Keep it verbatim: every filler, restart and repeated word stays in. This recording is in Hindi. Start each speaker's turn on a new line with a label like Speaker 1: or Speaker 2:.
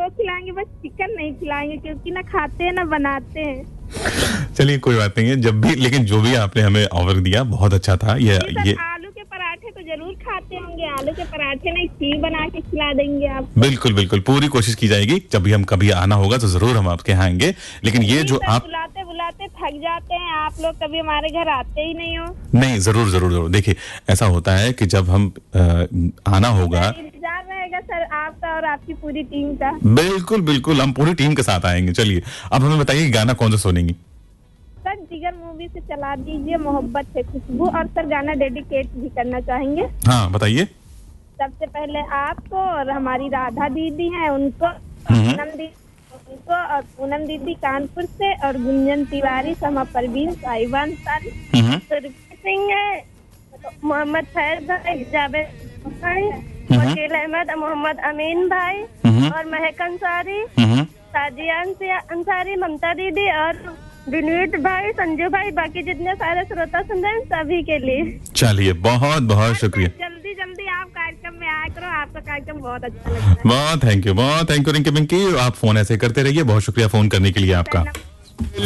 Speaker 1: वो खिलाएंगे, बस चिकन नहीं खिलाएंगे क्योंकि ना खाते हैं ना बनाते हैं।
Speaker 2: चलिए कोई बात नहीं है, जब भी, लेकिन जो भी आपने हमें ऑफर दिया बहुत अच्छा था। ये ये
Speaker 1: आलू के पराठे तो जरूर खाते होंगे, आलू के पराठे नहीं खीर बना के खिला देंगे आप।
Speaker 2: बिल्कुल बिल्कुल, पूरी कोशिश की जाएगी। जब भी हम कभी आना होगा तो जरूर हम आपके यहाँ आएंगे। लेकिन ये जो आप
Speaker 1: बुलाते बुलाते थक जाते हैं आप लोग, कभी हमारे घर आते ही नहीं हो।
Speaker 2: नहीं, जरूर जरूर जरूर। देखिए ऐसा होता है कि जब हम आ, आना होगा,
Speaker 1: इंतजार रहेगा सर आपका और आपकी पूरी टीम का।
Speaker 2: बिल्कुल बिल्कुल, हम पूरी टीम के साथ आएंगे। चलिए अब हमें बताइए गाना कौन सा सुनेंगी?
Speaker 1: सर जिगर मूवी से चला दीजिए मोहब्बत है खुशबू, और सर गाना डेडिकेट भी करना चाहेंगे।
Speaker 2: हाँ बताइए।
Speaker 1: सबसे पहले आपको और हमारी राधा दीदी हैं उनको, पूनम दीदी उनको, और पूनम दीदी कानपुर से, और गुंजन तिवारी, समा परवीन, साहिबान सर, सिंह है, मोहम्मद फैज भाई, जावेद भाई, वकील अहमद, मोहम्मद अमीन भाई, और महक अंसारी, साजिया अंसारी, ममता दीदी, और विनीत भाई, संजू भाई, बाकी जितने सारे श्रोता सुन रहे हैं सभी के लिए।
Speaker 2: चलिए बहुत बहुत शुक्रिया।
Speaker 1: जल्दी जल्दी आप कार्यक्रम में आया करो, आपका कार्यक्रम बहुत अच्छा लगता है।
Speaker 2: बहुत थैंक यू, बहुत थैंक यू रिंकी पिंकी। आप फोन ऐसे करते रहिए। बहुत शुक्रिया फोन करने के लिए आपका।